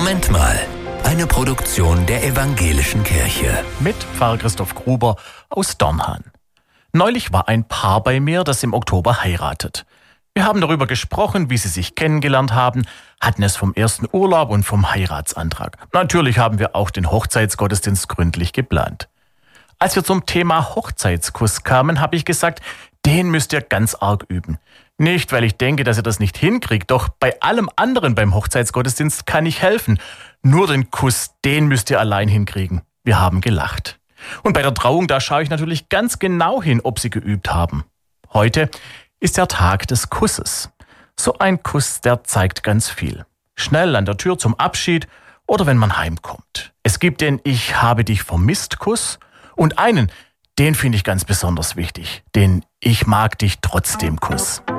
Moment mal. Eine Produktion der Evangelischen Kirche. Mit Pfarrer Christoph Gruber aus Dornhahn. Neulich war ein Paar bei mir, das im Oktober heiratet. Wir haben darüber gesprochen, wie sie sich kennengelernt haben, hatten es vom ersten Urlaub und vom Heiratsantrag. Natürlich haben wir auch den Hochzeitsgottesdienst gründlich geplant. Als wir zum Thema Hochzeitskuss kamen, habe ich gesagt, den müsst ihr ganz arg üben. Nicht, weil ich denke, dass ihr das nicht hinkriegt, doch bei allem anderen beim Hochzeitsgottesdienst kann ich helfen. Nur den Kuss, den müsst ihr allein hinkriegen. Wir haben gelacht. Und bei der Trauung, da schaue ich natürlich ganz genau hin, ob sie geübt haben. Heute ist der Tag des Kusses. So ein Kuss, der zeigt ganz viel. Schnell an der Tür zum Abschied oder wenn man heimkommt. Es gibt den Ich habe dich vermisst Kuss und einen, den finde ich ganz besonders wichtig, den Ich mag dich trotzdem Kuss.